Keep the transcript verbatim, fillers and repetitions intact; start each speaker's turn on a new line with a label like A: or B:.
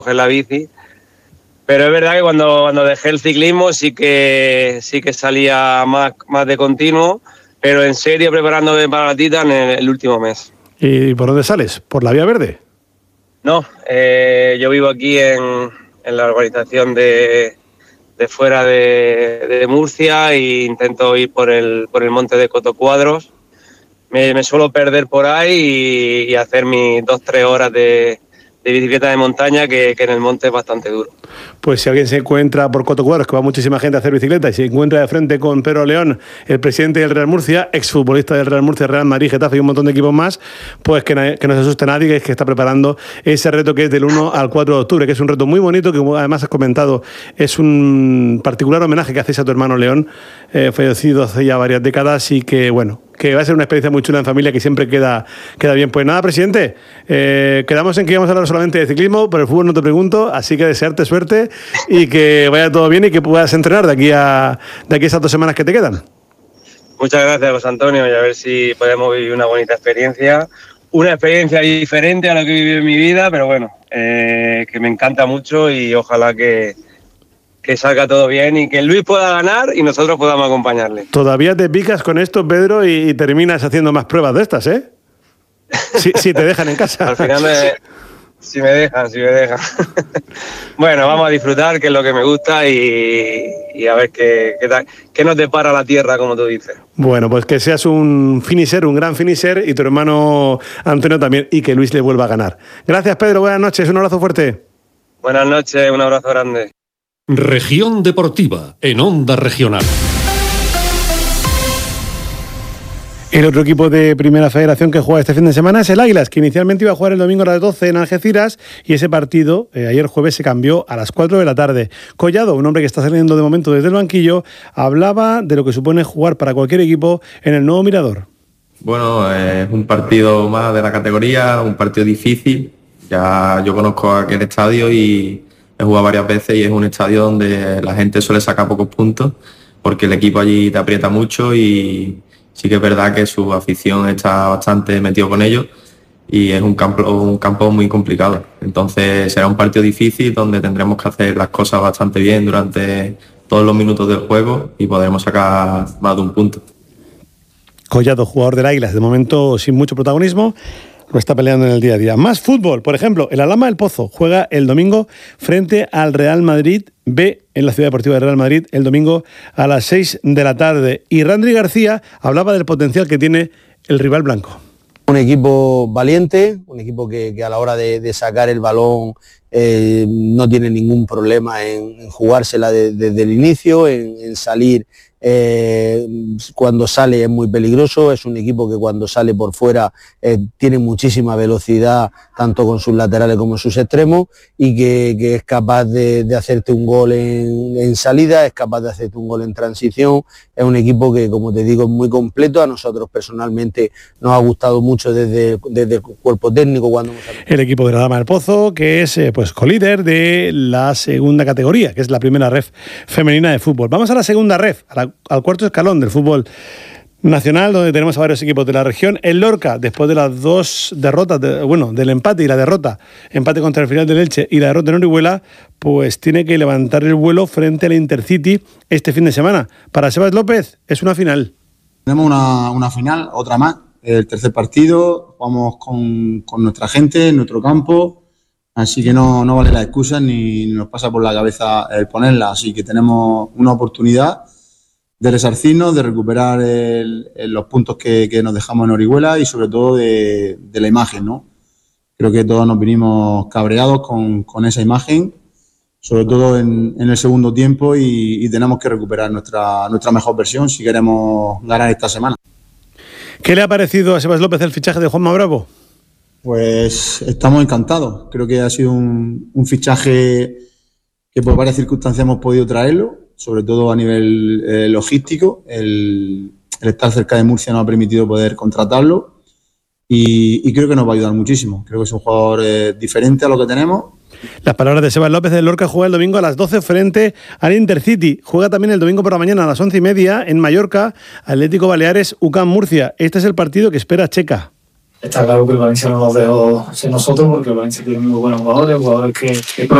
A: coger la bici. Pero es verdad que cuando, cuando dejé el ciclismo sí que sí que salía más, más de continuo, pero en serio preparándome para la Titan en el, el último mes.
B: ¿Y por dónde sales? ¿Por la Vía Verde?
A: No, eh, yo vivo aquí en, en la urbanización de, de fuera de, de Murcia e intento ir por el, por el monte de Cotocuadros. Me, me suelo perder por ahí y, y hacer mis dos, tres horas de, de bicicleta de montaña, que, que en el monte es bastante duro.
B: Pues si alguien se encuentra por Cotocuadros, que va muchísima gente a hacer bicicleta, y se encuentra de frente con Pedro León, el presidente del Real Murcia, exfutbolista del Real Murcia, Real Madrid, Getafe y un montón de equipos más, pues que, na- que no se asuste nadie, que es que está preparando ese reto que es del uno al cuatro de octubre, que es un reto muy bonito, que además has comentado, es un particular homenaje que hacéis a tu hermano León, eh, fallecido hace ya varias décadas, y que, bueno, que va a ser una experiencia muy chula en familia, que siempre queda, queda bien. Pues nada, presidente, eh, quedamos en que íbamos a hablar solamente de ciclismo, pero el fútbol no te pregunto, así que desearte suerte y que vaya todo bien y que puedas entrenar de aquí a, de aquí a esas dos semanas que te quedan.
A: Muchas gracias, José Antonio, y a ver si podemos vivir una bonita experiencia, una experiencia diferente a lo que he vivido en mi vida, pero bueno, eh, que me encanta mucho y ojalá que, que salga todo bien y que Luis pueda ganar y nosotros podamos acompañarle.
B: Todavía te picas con esto, Pedro, y, y terminas haciendo más pruebas de estas, ¿eh? Si, si te dejan en casa.
A: Al final me... Si me dejan, si me dejan. Bueno, vamos a disfrutar, que es lo que me gusta, y, y a ver qué, qué, tal, qué nos depara la tierra, como tú dices.
B: Bueno, pues que seas un finisher, un gran finisher, y tu hermano Antonio también, y que Luis le vuelva a ganar. Gracias, Pedro, buenas noches, un abrazo fuerte.
A: Buenas noches, un abrazo grande.
C: Región Deportiva, en Onda Regional.
B: El otro equipo de Primera Federación que juega este fin de semana es el Águilas, que inicialmente iba a jugar el domingo a las doce en Algeciras, y ese partido eh, ayer jueves se cambió a las cuatro de la tarde. Collado, un hombre que está saliendo de momento desde el banquillo, hablaba de lo que supone jugar para cualquier equipo en el nuevo Mirador.
D: Bueno, es un partido más de la categoría, un partido difícil. Ya yo conozco aquel estadio y he jugado varias veces, y es un estadio donde la gente suele sacar pocos puntos porque el equipo allí te aprieta mucho, y sí que es verdad que su afición está bastante metido con ellos, y es un campo, un campo muy complicado. Entonces será un partido difícil donde tendremos que hacer las cosas bastante bien durante todos los minutos del juego y podremos sacar más de un punto.
B: Collado, jugador del Águilas, de momento sin mucho protagonismo, lo está peleando en el día a día. Más fútbol, por ejemplo, el Alhama del Pozo juega el domingo frente al Real Madrid B en la Ciudad Deportiva de Real Madrid el domingo a las seis de la tarde. Y Randri García hablaba del potencial que tiene el rival blanco.
E: Un equipo valiente, un equipo que, que a la hora de, de sacar el balón eh, no tiene ningún problema en, en jugársela de, desde el inicio, en, en salir. Eh, cuando sale es muy peligroso, es un equipo que cuando sale por fuera eh, tiene muchísima velocidad, tanto con sus laterales como sus extremos, y que, que es capaz de, de hacerte un gol en, en salida, es capaz de hacerte un gol en transición. Es un equipo que, como te digo, es muy completo. A nosotros personalmente nos ha gustado mucho desde, desde el cuerpo técnico cuando hemos...
B: El equipo de la Dama del Pozo, que es eh, pues colíder de la segunda categoría, que es la primera ref femenina de fútbol. Vamos a la segunda ref, a la al cuarto escalón del fútbol nacional, donde tenemos a varios equipos de la región. El Lorca, después de las dos derrotas, de, bueno, del empate y la derrota, empate contra el final del Elche y la derrota en Orihuela, pues tiene que levantar el vuelo frente al Intercity este fin de semana. Para Sebas López es una final.
F: Tenemos una, una final, otra más, el tercer partido, jugamos con, con nuestra gente en nuestro campo, así que no, no vale la excusa ni nos pasa por la cabeza el ponerla, así que tenemos una oportunidad de resarcirnos, de recuperar el, el, los puntos que, que nos dejamos en Orihuela, y sobre todo de, de la imagen, ¿no? Creo que todos nos vinimos cabreados con, con esa imagen, sobre todo en, en el segundo tiempo, y, y tenemos que recuperar nuestra, nuestra mejor versión si queremos ganar esta semana.
B: ¿Qué le ha parecido a Sebas López el fichaje de Juanma Bravo?
F: Pues estamos encantados. Creo que ha sido un, un fichaje que por varias circunstancias hemos podido traerlo, sobre todo a nivel eh, logístico. El, el estar cerca de Murcia nos ha permitido poder contratarlo, y, y creo que nos va a ayudar muchísimo. Creo que es un jugador eh, diferente a lo que tenemos.
B: Las palabras de Sebas López. Del Lorca juega el domingo a las doce frente al Intercity. Juega también el domingo por la mañana a las once y media en Mallorca, Atlético Baleares, U C A M Murcia. Este es el partido que espera Checa.
G: está claro que el Valencia no nos dejó ser nosotros, porque el Valencia tiene muy buenos jugadores, jugadores que, que